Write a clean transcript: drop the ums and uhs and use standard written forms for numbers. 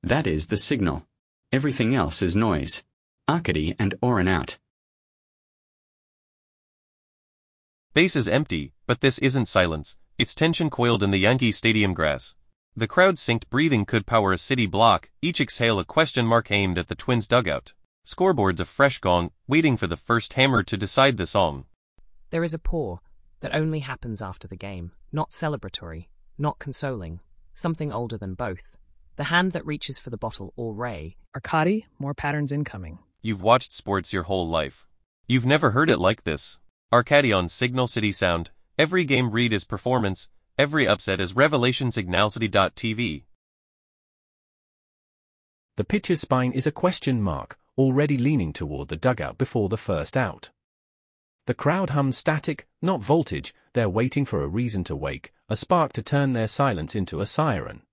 That is the signal. Everything else is noise. Arkady and Oren out. Base is empty, but this isn't silence. It's tension coiled in the Yankee Stadium grass. The crowd's synced breathing could power a city block, each exhale a question mark aimed at the Twins' dugout. Scoreboards a fresh gong, waiting for the first hammer to decide the song. There is a pause that only happens after the game, not celebratory, not consoling, something older than both. The hand that reaches for the bottle or ray. Arkady, more patterns incoming. You've watched sports your whole life. You've never heard it like this. Arkady on Signal City Sound. Every game read is performance, every upset is revelation. Signalcity.tv. The pitcher's spine is a question mark, already leaning toward the dugout before the first out. The crowd hums static, not voltage. They're waiting for a reason to wake, a spark to turn their silence into a siren.